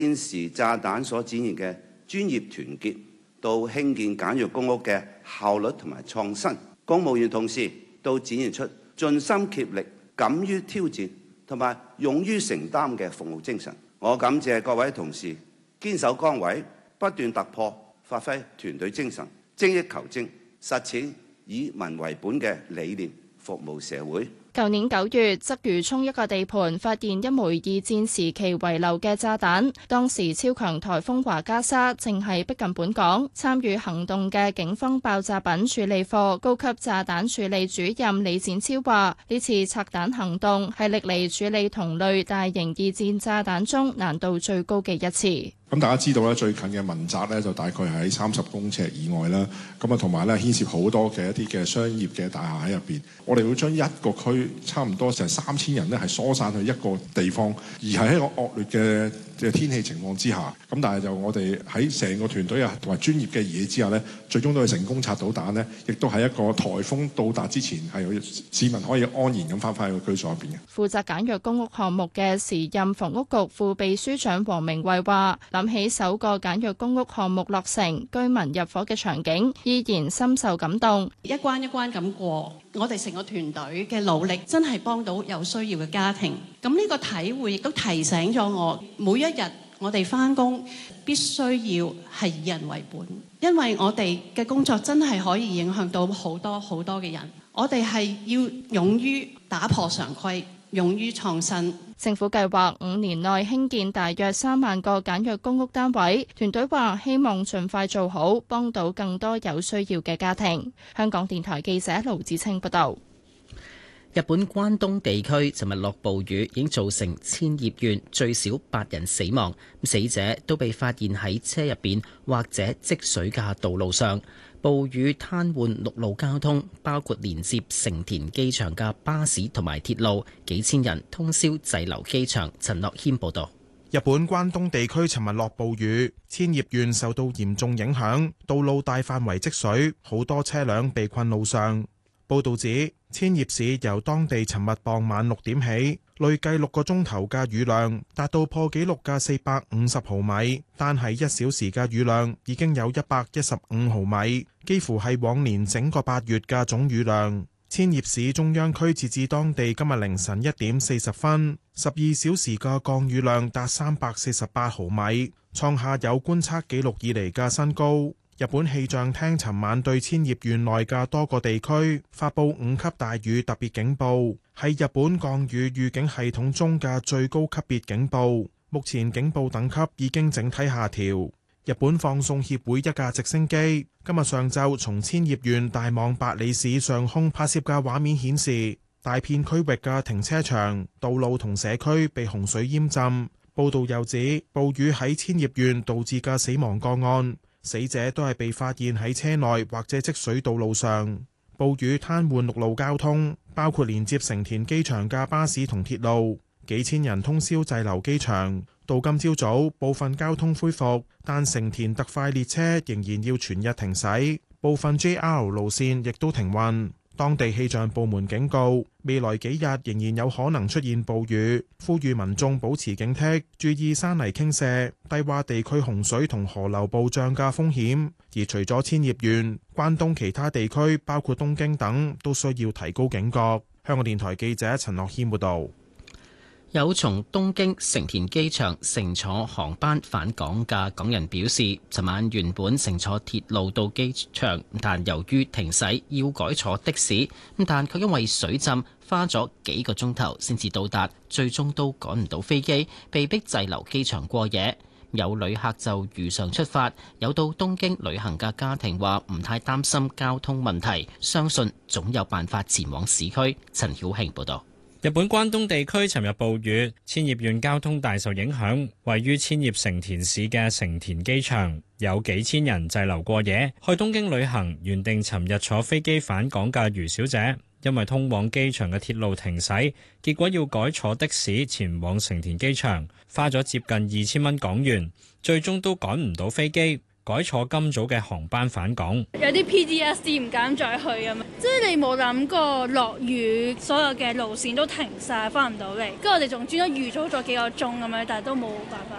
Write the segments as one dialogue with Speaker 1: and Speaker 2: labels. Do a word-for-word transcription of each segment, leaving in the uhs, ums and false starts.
Speaker 1: 現時炸彈所展現嘅專業團結，到興建簡約公屋嘅效率同埋創新，公務員同事都展現出盡心竭力、敢於挑戰同埋勇於承擔嘅服務精神。我感謝各位同事堅守崗位，不斷突破，發揮團隊精神，精益求精，實踐以民為本嘅理念，服務社會。
Speaker 2: 舊年九月，鰂魚涌一個地盤發現一枚二戰時期遺留嘅炸彈，當時超強颱風華加莎正係逼近本港。參與行動嘅警方爆炸品處理課高級炸彈處理主任李展超話：呢次拆彈行動係歷嚟處理同類大型二戰炸彈中難度最高嘅一次。
Speaker 3: 咁大家知道咧，最近嘅民宅咧就大概喺三十公尺以外啦。咁啊，同埋咧牽涉好多嘅一啲嘅商業嘅大廈喺入邊。我哋會將一個區差唔多成三千人咧係疏散去一個地方，而係喺一個惡劣嘅嘅天氣情況之下。咁但係就我哋喺成個團隊啊同埋專業嘅儀器之下呢，最終都係成功拆到彈呢，亦都喺一個颱風到達之前係有市民可以安然咁翻返去個居所入邊嘅。
Speaker 2: 負責簡約公屋項目嘅時任房屋局副秘書長黃明慧話：諗起首個簡約公屋項目落成，居民入伙嘅場景，依然深受感動。
Speaker 4: 一關一關咁過，我哋成個團隊嘅努力真係幫到有需要嘅家庭。咁呢個體會亦都提醒咗我，每一日我哋返工必須要係以人為本，因為我哋嘅工作真係可以影響到好多好多嘅人。我哋係要勇於打破常規，勇於創新。
Speaker 2: 政府計劃五年內興建大約三萬個簡約公屋單位，團隊話希望盡快做好，幫到更多有需要嘅家庭。香港電台記者盧子清報道。
Speaker 5: 日本關東地區尋日落暴雨，已經造成千葉縣最少八人死亡，死者都被發現喺車入邊或者積水嘅道路上。暴雨癱瘓陸路交通，包括連接成田機場嘅巴士同埋鐵路，幾千人通宵滯留機場。陳樂謙報道。
Speaker 6: 日本關東地區尋日落暴雨，千葉縣受到嚴重影響，道路大範圍積水，好多車輛被困路上。報道指，千葉市由當地尋日傍晚六點起，累計六個鐘頭嘅雨量達到破紀錄嘅四百五十毫米，單係一小時嘅雨量已經有一百一十五毫米，幾乎係往年整個八月嘅總雨量。千葉市中央區截至當地今日凌晨一點四十分，十二小時嘅降雨量達三百四十八毫米，創下有觀測記錄以嚟嘅新高。日本氣象廳尋晚對千葉縣內嘅多個地區發布五級大雨特別警報，係日本降雨預警系統中嘅最高級別警報。目前警報等級已經整體下調。日本放送協會一架直升機今日上晝從千葉縣大網白里市上空拍攝嘅畫面顯示，大片區域嘅停車場、道路同社區被洪水淹浸。報道又指，暴雨喺千葉縣導致嘅死亡個案，死者都係被發現喺車內或者積水道路上。暴雨癱瘓陸路交通，包括連接成田機場嘅巴士同鐵路，幾千人通宵滯留機場。到今朝早，部分交通恢復，但成田特快列車仍然要全日停駛，部分 J R 路線亦都停運。當地氣象部門警告，未來幾日仍然有可能出現暴雨，呼籲民眾保持警惕，注意山泥傾瀉、低洼地區洪水同河流暴漲嘅風險。而除咗千葉縣，關東其他地區包括東京等都需要提高警覺。香港電台記者陳樂謙報道。
Speaker 5: 有從東京成田機場乘坐航班返港嘅港人表示，尋晚原本乘坐鐵路到機場，但由於停駛要改坐的士，但卻因為水浸花咗幾個鐘頭先至到達，最終都趕唔到飛機，被逼滯留機場過夜。有旅客就如常出發，有到東京旅行嘅家庭話唔太擔心交通問題，相信總有辦法前往市區。陳曉慶報導。
Speaker 7: 日本關東地區尋日暴雨，千葉縣交通大受影響。位於千葉成田市嘅成田機場有幾千人滯留過夜。去東京旅行原定尋日坐飛機返港嘅余小姐，因為通往機場嘅鐵路停駛，結果要改坐的士前往成田機場，花咗接近二千蚊港元，最終都趕唔到飛機，改坐今早嘅航班返港。
Speaker 8: 有啲 P T S D 唔敢再去啊嘛，即係你冇諗過落雨，所有嘅路線都停晒，翻唔到嚟。跟住我哋仲專登預早咗幾個鐘咁樣，但係都冇辦法。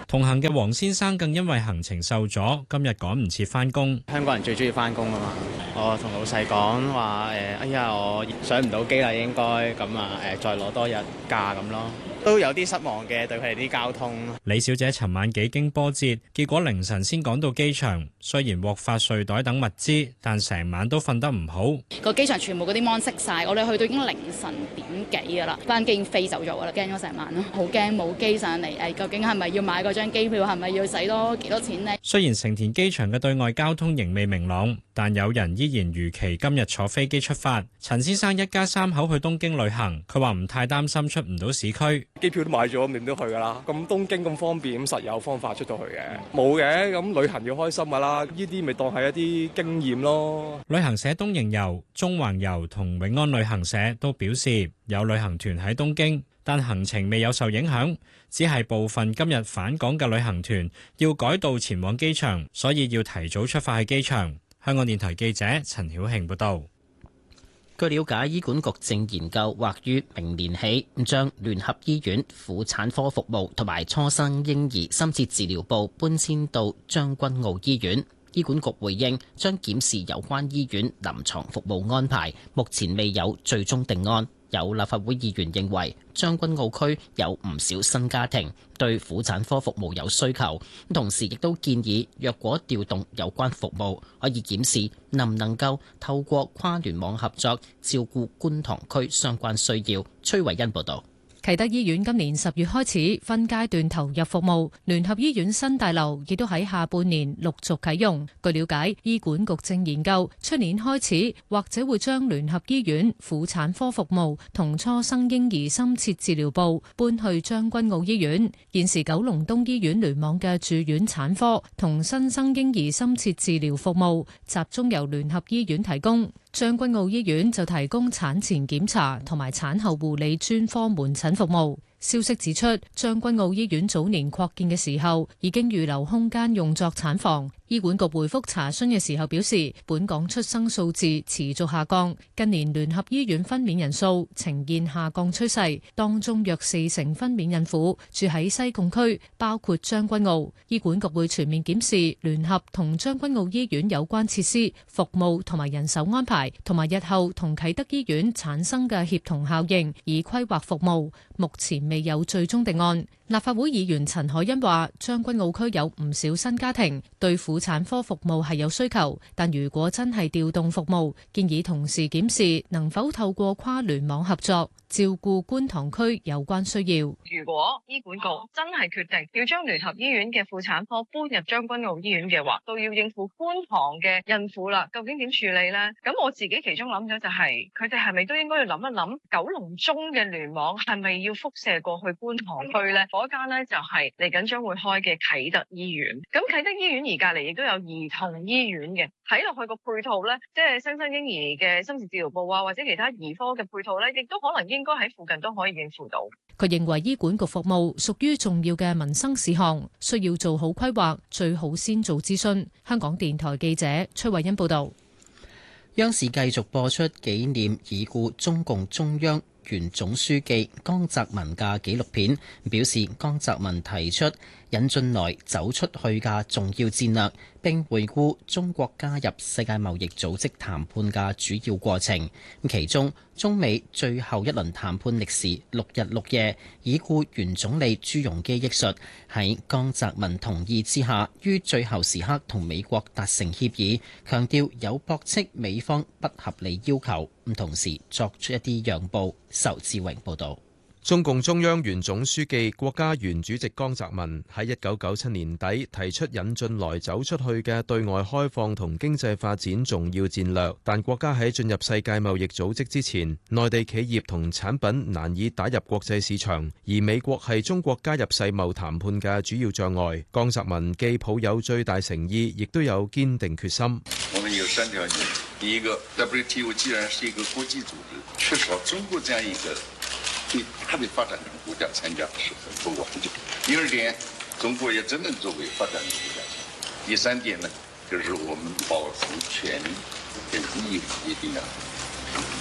Speaker 7: 同行嘅黃先生更因為行程受阻，今日趕唔切返工。
Speaker 9: 香港人最中意返工啊嘛！我同老細講話誒，哎呀，我上唔到機啦，應該咁啊誒，再攞多日假咁咯。都有啲失望嘅，對佢哋啲交通。
Speaker 7: 李小姐尋晚幾經波折，結果凌晨先趕到機場。雖然獲發睡袋等物資，但成晚都瞓得唔好。
Speaker 10: 個機場全部嗰啲 mon 熄晒，我哋去到已經凌晨點幾㗎啦，班機已經飛走咗㗎啦，驚咗成晚咯，好驚冇機上嚟。誒，究竟係咪要買嗰張機票？係咪要使多幾多錢呢？
Speaker 7: 雖然成田機場嘅對外交通仍未明朗，但有人依然如期今日坐飛機出發。陳先生一家三口去東京旅行，佢話唔太擔心出唔到市區。
Speaker 11: 機票都買咗，點都去㗎啦。咁東京咁方便，咁實有方法出到去嘅。冇嘅，咁旅行要開心㗎啦。呢啲咪當係一啲經驗咯。
Speaker 7: 旅行社東瀛遊、中環遊同永安旅行社都表示有旅行團喺東京，但行程未有受影響，只係部分今日返港嘅旅行團要改道前往機場，所以要提早出發去機場。香港電台記者陳曉慶報導。
Speaker 5: 據了解，醫管局正研究或於明年起將聯合醫院婦產科服務同埋初生嬰兒深切治療部搬遷到將軍澳醫院。醫管局回應將檢視有關醫院臨床服務安排，目前未有最終定案。有立法會議員認為將軍澳區有唔少新家庭對婦產科服務有需求，同時亦都建議若果調動有關服務，可以檢視能唔能夠透過跨聯網合作照顧觀塘區相關需要。崔慧欣報導。
Speaker 12: 啟德醫院今年十月開始分階段投入服務，聯合醫院新大樓亦都喺下半年陸續啟用。據了解，醫管局正研究出年開始或者會將聯合醫院婦產科服務同初生嬰兒深切治療部搬去將軍澳醫院。現時九龍東醫院聯網嘅住院產科同新生嬰兒深切治療服務集中由聯合醫院提供。將軍澳醫院就提供產前檢查同埋產後護理專科門診服務。消息指出，將軍澳醫院早年擴建嘅時候已經預留空間用作產房。醫管局回覆查詢嘅時候表示，本港出生數字持續下降，近年聯合醫院分娩人數呈現下降趨勢，當中約四成分娩孕婦住喺西貢區，包括將軍澳。醫管局會全面檢視聯合同將軍澳醫院有關設施、服務同埋人手安排，同埋日後同啟德醫院產生嘅協同效應，以規劃服務。目前未有最終定案。立法會議員陳海欣話，將軍澳區有唔少新家庭對婦產科服務係有需求，但如果真係調動服務，建議同時檢視能否透過跨聯網合作照顧觀塘區有關需要。
Speaker 13: 如果醫管局真係決定要將聯合醫院嘅婦產科搬入將軍澳醫院嘅話，都要應付觀塘嘅孕婦啦，究竟點處理呢？咁我自己其中諗咗就係，佢哋係咪都應該要諗一諗九龍中嘅聯網係咪要輻射過去觀塘區呢？嗰間呢就係嚟緊將會開嘅啟德醫院。咁啟德醫院而隔離亦都有兒童醫院嘅，睇落去個配套呢，即係新生嬰兒嘅深切治療部啊，或者其他兒科嘅配套呢，亦都可能應該喺附近都可以應付到。
Speaker 12: 佢認為醫管局服務屬於重要嘅民生事項，需要做好規劃，最好先做諮詢。香港電台記者崔慧欣報道。
Speaker 5: 央視繼續播出紀念已故中共中央原總書記江澤民嘅紀錄片，表示江澤民提出引進來走出去嘅重要戰略，並回顧中國加入世界貿易組織談判嘅主要過程。其中，中美最後一輪談判歷時六日六夜，已故原總理朱鎔基憶述，喺江澤民同意之下，於最後時刻同美國達成協議，強調有駁斥美方不合理要求，同時作出一啲讓步。仇志榮報導。
Speaker 14: 中共中央原總書記、國家原主席江澤民喺一九九七年底提出引進來走出去嘅對外開放同經濟發展重要戰略，但國家喺進入世界貿易組織之前，內地企業同產品難以打入國際市場，而美國係中國加入世貿談判嘅主要障礙。江澤民既抱有最大誠意，亦都有堅定決心。
Speaker 15: 我們有三條件，第一個 W T O 既然是一個國際組織，缺少中國這樣一個對它的發展中國家參加是很不完整。第二點，中國也真正作為發展中國家參加。第三點呢，就是我們保持權利跟利益一定要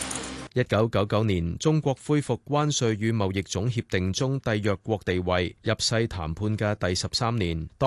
Speaker 14: 一九九九年，中國恢復關稅與貿易總協定中締約國地位，入世談判嘅第十三年。